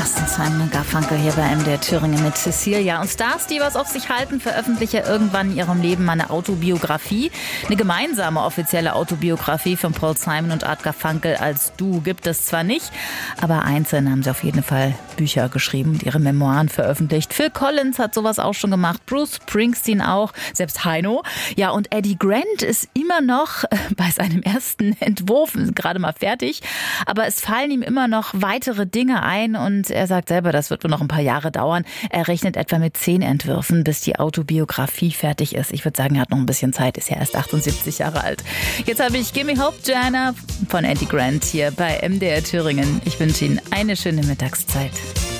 Justin Simon Garfunkel hier bei MDR Thüringen mit Cecilia. Und Stars, die was auf sich halten, veröffentlichen irgendwann in ihrem Leben mal eine Autobiografie. Eine gemeinsame offizielle Autobiografie von Paul Simon und Art Garfunkel als Duo gibt es zwar nicht, aber einzeln haben sie auf jeden Fall Bücher geschrieben und ihre Memoiren veröffentlicht. Phil Collins hat sowas auch schon gemacht, Bruce Springsteen auch, selbst Heino. Ja, und Eddie Grant ist immer noch bei seinem ersten Entwurf gerade mal fertig, aber es fallen ihm immer noch weitere Dinge ein und er sagt selber, das wird wohl noch ein paar Jahre dauern. Er rechnet etwa mit 10 Entwürfen, bis die Autobiografie fertig ist. Ich würde sagen, er hat noch ein bisschen Zeit, ist ja erst 78 Jahre alt. Jetzt habe ich Gimme Hope, Joanna von Eddie Grant hier bei MDR Thüringen. Ich wünsche Ihnen eine schöne Mittagszeit.